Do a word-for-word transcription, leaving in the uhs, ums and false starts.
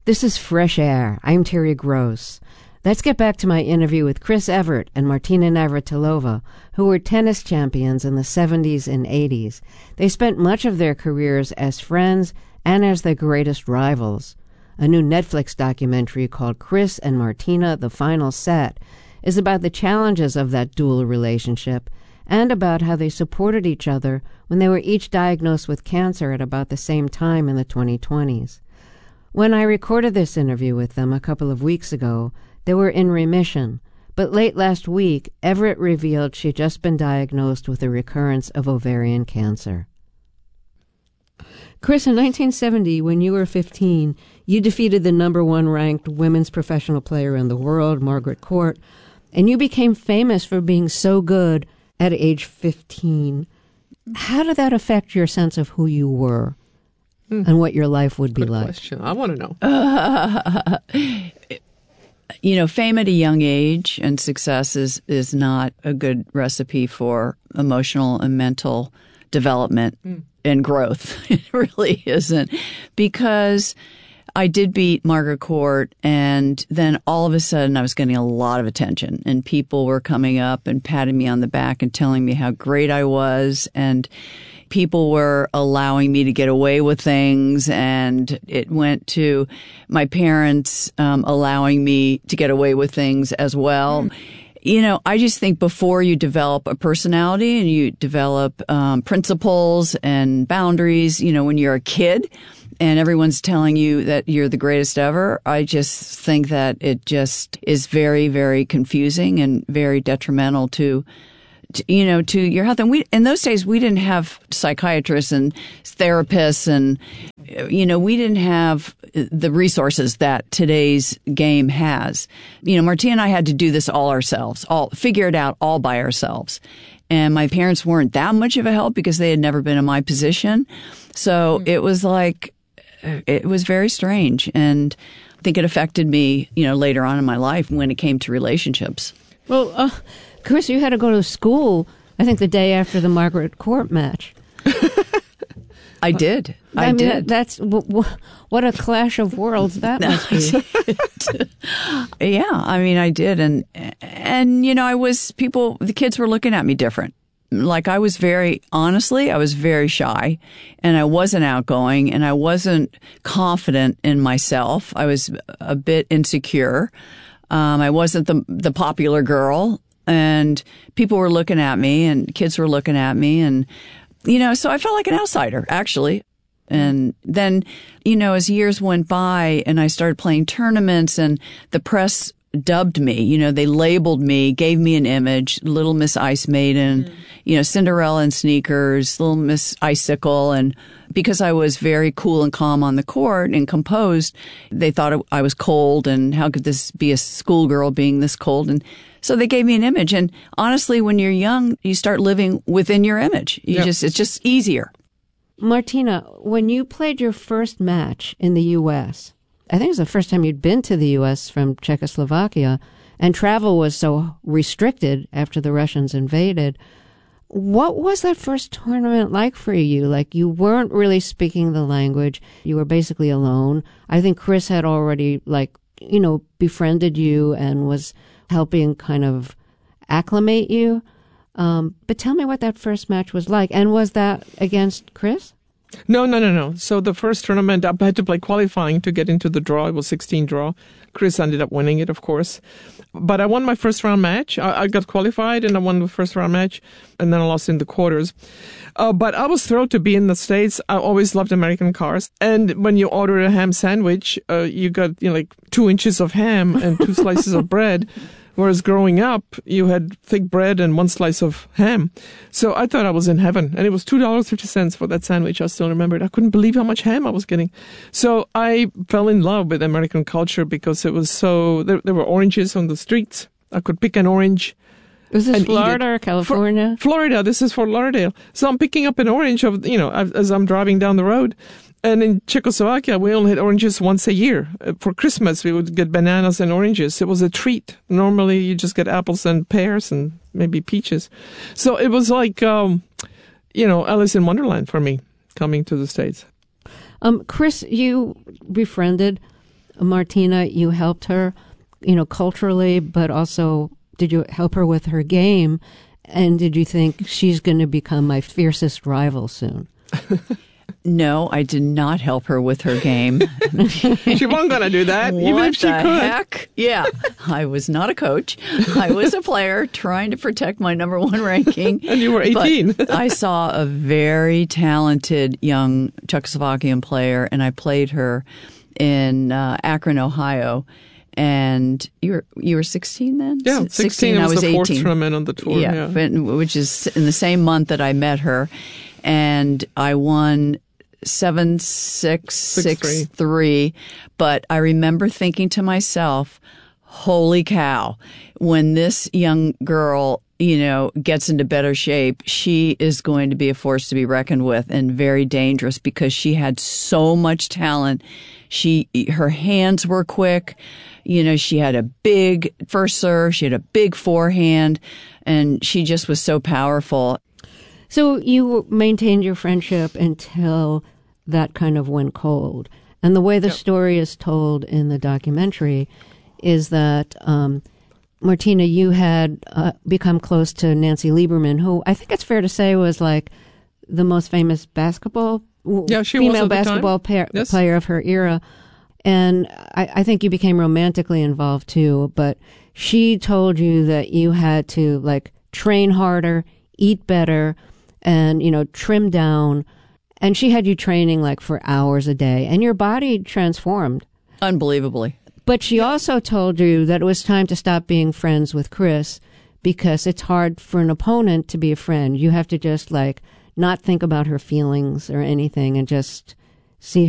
This is Fresh Air. I'm Terry Gross. Let's get back to my interview with Chris Evert and Martina Navratilova, who were tennis champions in the seventies and eighties. They spent much of their careers as friends and as their greatest rivals. A new Netflix documentary called Chris and Martina, The Final Set, is about the challenges of that dual relationship and about how they supported each other when they were each diagnosed with cancer at about the same time in the twenty twenties. When I recorded this interview with them a couple of weeks ago, they were in remission, but late last week, Evert revealed she'd just been diagnosed with a recurrence of ovarian cancer. Chris, in nineteen seventy, when you were fifteen, you defeated the number one ranked women's professional player in the world, Margaret Court, and you became famous for being so good at age fifteen. How did that affect your sense of who you were mm. and what your life would be Good like? Question. I want to know. Uh, you know, fame at a young age and success is, is not a good recipe for emotional and mental development mm. and growth. It really isn't. Because I did beat Margaret Court, and then all of a sudden I was getting a lot of attention, and people were coming up and patting me on the back and telling me how great I was, and people were allowing me to get away with things, and it went to my parents um, allowing me to get away with things as well. Mm. You know, I just think before you develop a personality and you develop um, principles and boundaries, you know, when you're a kid and everyone's telling you that you're the greatest ever, I just think that it just is very, very confusing and very detrimental to you know, to your health. And we, in those days, we didn't have psychiatrists and therapists and, you know, we didn't have the resources that today's game has. You know, Martina and I had to do this all ourselves, all figure it out all by ourselves. And my parents weren't that much of a help because they had never been in my position. So it was like, it was very strange. And I think it affected me, you know, later on in my life when it came to relationships. Well, uh, Chris, you had to go to school, I think, the day after the Margaret Court match. I did. I, I mean, did. That's w- w- what a clash of worlds that must be. Yeah, I mean, I did, and and you know, I was people. The kids were looking at me different. Like I was very honestly, I was very shy, and I wasn't outgoing, and I wasn't confident in myself. I was a bit insecure. Um, I wasn't the the popular girl. And people were looking at me and kids were looking at me. And, you know, so I felt like an outsider, actually. And then, you know, as years went by and I started playing tournaments and the press dubbed me, you know, they labeled me, gave me an image, Little Miss Ice Maiden, mm. you know, Cinderella in sneakers, Little Miss Icicle. And because I was very cool and calm on the court and composed, they thought I was cold and how could this be a schoolgirl being this cold? And so they gave me an image. And honestly, when you're young, you start living within your image. You yep. just, it's just easier. Martina, when you played your first match in the U S, I think it was the first time you'd been to the U S from Czechoslovakia, and travel was so restricted after the Russians invaded. What was that first tournament like for you? Like, you weren't really speaking the language. You were basically alone. I think Chris had already, like, you know, befriended you and was helping kind of acclimate you. Um, but tell me what that first match was like. And was that against Chris? No, no, no, no. So the first tournament, I had to play qualifying to get into the draw. It was sixteen draw. Chris ended up winning it, of course. But I won my first round match. I, I got qualified and I won the first round match. And then I lost in the quarters. Uh, but I was thrilled to be in the States. I always loved American cars. And when you order a ham sandwich, uh, you got, you know, like two inches of ham and two slices of bread. Whereas growing up, you had thick bread and one slice of ham. So I thought I was in heaven. And it was two dollars and fifty cents for that sandwich. I still remember it. I couldn't believe how much ham I was getting. So I fell in love with American culture because it was so, there, there were oranges on the streets. I could pick an orange. Was this Florida or California? For, Florida. This is Fort Lauderdale. So I'm picking up an orange of, you know, as I'm driving down the road. And in Czechoslovakia, we only had oranges once a year. For Christmas, we would get bananas and oranges. It was a treat. Normally, you just get apples and pears and maybe peaches. So it was like, um, you know, Alice in Wonderland for me coming to the States. Um, Chris, you befriended Martina, you helped her, you know, culturally, but also did you help her with her game? And did you think she's going to become my fiercest rival soon? No, I did not help her with her game. She wasn't going to do that, what even if she the could. Heck? Yeah, I was not a coach. I was a player trying to protect my number one ranking. And you were eighteen. But I saw a very talented young Czechoslovakian player, and I played her in uh, Akron, Ohio. And you were you were sixteen then? Yeah, sixteen. sixteen it was, I was the fourth eighteen. tournament on the tour. Yeah, yeah, which is in the same month that I met her, and I won seven six six three. But I remember thinking to myself, "Holy cow! When this young girl, you know, gets into better shape, she is going to be a force to be reckoned with and very dangerous because she had so much talent. She, her hands were quick. You know, she had a big first serve. She had a big forehand, and she just was so powerful." So you maintained your friendship until that kind of went cold. And the way the yep. story is told in the documentary is that, um, Martina, you had uh, become close to Nancy Lieberman, who I think it's fair to say was like the most famous basketball, yeah, she female was basketball pa- yes. player of her era. And I, I think you became romantically involved too, but she told you that you had to like train harder, eat better, and, you know, trim down. And she had you training like for hours a day, and your body transformed. Unbelievably. But she also told you that it was time to stop being friends with Chris because it's hard for an opponent to be a friend. You have to just like not think about her feelings or anything and just see